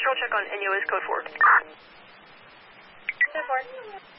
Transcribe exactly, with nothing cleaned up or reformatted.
Patrol check on N U S code four. Code four.